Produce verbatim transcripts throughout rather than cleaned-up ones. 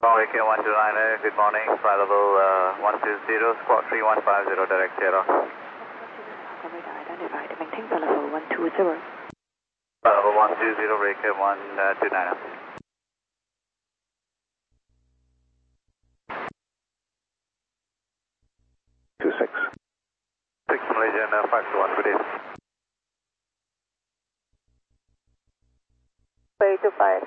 K one two nine, good morning, flight level uh, one two zero, squawk three one five zero, direct zero. Radar identified, maintain flight level one two zero. Flight level one two zero, Ray K one two nine. two six. six Malaysian uh, five two one, good day. Way two five.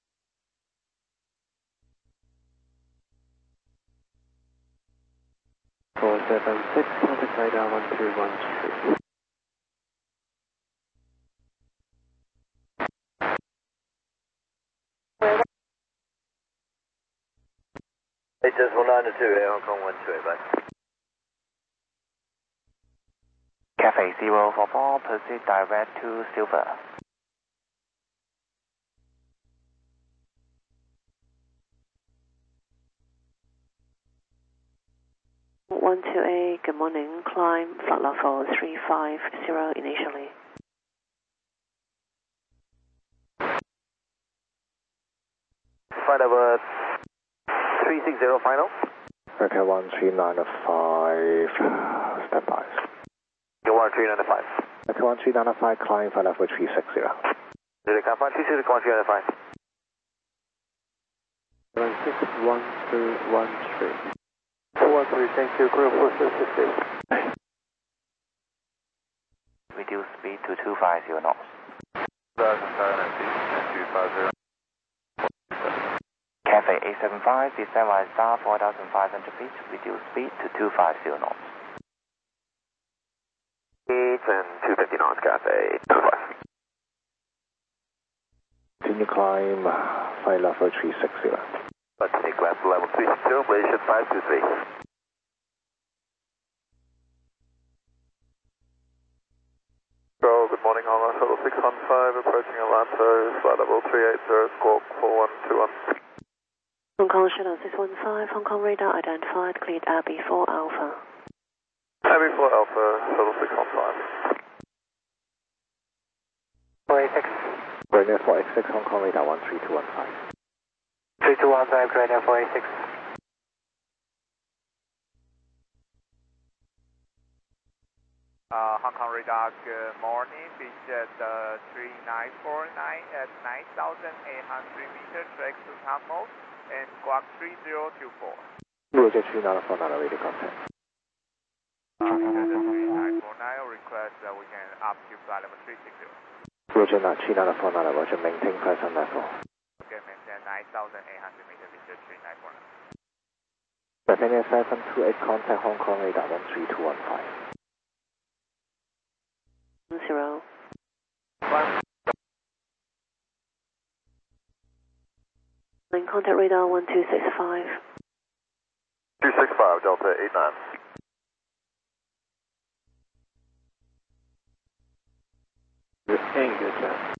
four seven six, contact radar one two one three. H S one nine two, Air Hong Kong one two eight, bye. Cafe zero for four, proceed direct to Silver. one two eight, good morning, climb flight level three five zero initially. Flight level three six zero final. Red Cat one three nine five, stand by. K one three nine five. Red Cat one three nine five, climb flight level three six zero. Zero Cat five three six, one three nine five. seven six one two one three. four one three, thank you, crew four six six eight. Reduce speed to two five zero knots. two five zero. Cafe eight seven five, descend via star four thousand five hundred feet, reduce speed to two five zero knots. eight and two fifty knots, Cafe two five. Continue climb flight level three six zero. Let's take left level three six zero, Malaysian five two three. Go, good morning, Hong Kong Shuttle six one five, approaching Atlanta, flight level three eight zero, squawk four one two one. Hong Kong Shuttle six one five, Hong Kong radar identified, cleared Abbey four Alpha. Abbey four Alpha, Shuttle six one five. four eight six. Brightness four eight six, Hong Kong radar one three two one five. three two one five, radar four eight six. Uh, Hong Kong radar, good morning. Pitch at uh, three nine four nine at nine thousand eight hundred meters, track to top mode, and squawk three zero two four. Roger three nine four nine, radio contact. Uh, because the three nine four nine request that we can up to flight level three six zero. Roger three nine four nine, Roger, maintain present level. Okay, maintain nine thousand eight hundred meters, pitch at three nine four nine. Britannia seven two eight, contact Hong Kong radar one three two one five. Zero. In contact radar one two six five. two six five, Delta eight nine. Engage.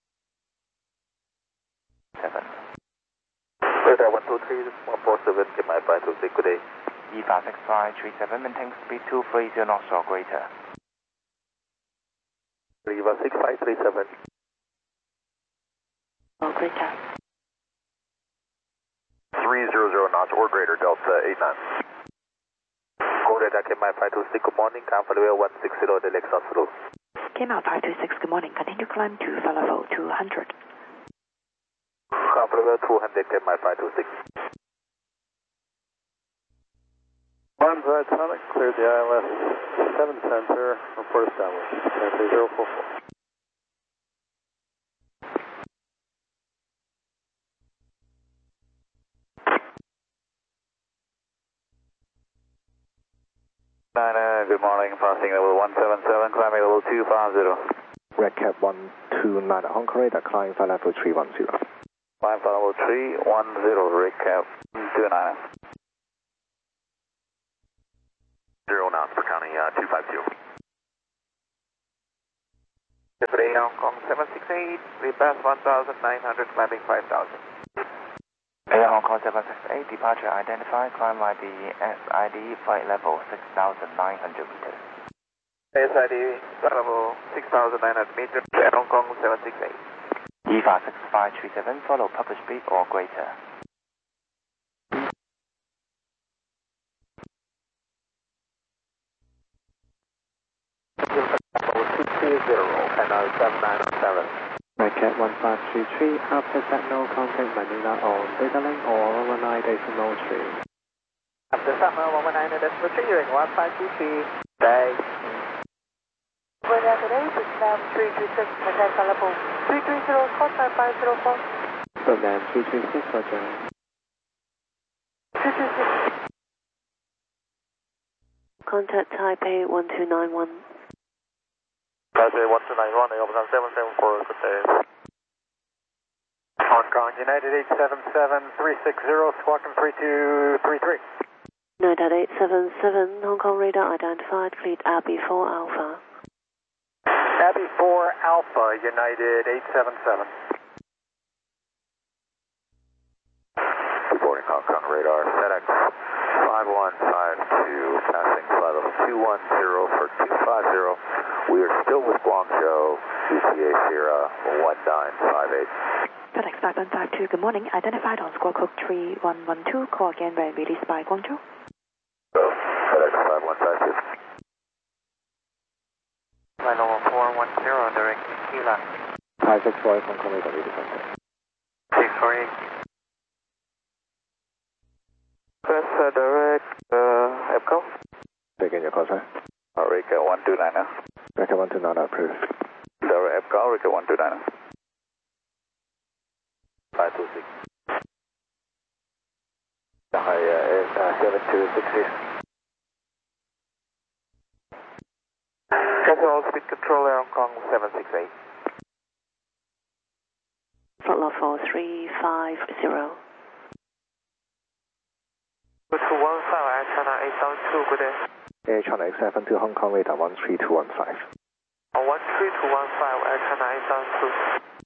seven. Radar one two three, one four seven, get my five two six, good day. E five six five three seven, maintain speed two three zero knots or greater. Riva six five three seven. Oh, greater. three hundred knots or greater, Delta eight nine. Go ahead, I get my five two six, good morning, comfortable one six zero, the Lexus Hospital. Came out five two six, good morning, continue climb to flight level two hundred. Comfortable two hundred, get my five two six. One right Sonic, cleared the I L S seven sensor, report established. Cafe zero four four. Nine, good morning, passing level one seven seven, climbing level two five zero. Red Cat one two nine, Hong Kong radar, climb flight level three one zero. Climb flight level three one zero, Red Cat two nine. Zero knots per county, uh, two five two. Today, Hong Kong seven six eight, we pass one thousand nine hundred, climbing five thousand. Air Hong Kong seven six eight, departure identified, climb by the S I D, flight level six thousand nine hundred meters. S I D, flight level six thousand nine hundred meters, Air Hong Kong seven six eight. E five six five three seven, follow public speed or greater. now seven nine seven. Cat one five three three, after that no contact Manila on data link or one nine decimal three. After that no one nine decimal three, you're in one five two three. Bye. When after eight, it's now three three six, contact level three three zero, contact five zero four. Birdman three three six, roger. three three six. Contact Taipei one two nine one. Taipei one two nine one, Elbasan seven seven four, good day. Hong Kong United eight seven seven, three six zero, Squawk three two three three. United eight seven seven, Hong Kong radar identified, fleet Abbey four Alpha. Abbey four Alpha, United eight seven seven. Reporting Hong Kong radar, FedEx five one five two, passing flight level two one zero for two five zero. We are still with Guangzhou, C C A Sierra one nine five eight. FedEx five one five two, good morning. Identified on squawk code three one one two. Call again when released by Guangzhou. Go, FedEx five one five two. Flight level four one zero, direct Kila. Thai six four eight, Hong Kong radar, ready contact. six four eight. Press uh, direct uh, Epco. Begin your call, sir. Rica one two nine. Record one two nine, approved. Direct Epco, Rica one two nine. five two six. Hi, uh, seven two six six. Control speed control Air Hong Kong seven six eight. Flight level three five zero. two one five, Air China eight seven two, good day. Air China eight seven two, Hong Kong radar one three two one five. one three two one five, Air China eight seven two.